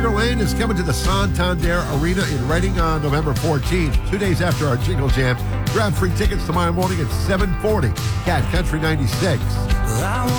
Taylor Lane is coming to the Santander Arena in Reading on November 14th, 2 days after our Jingle Jam. Grab free tickets tomorrow morning at 7:40. Cat Country 96.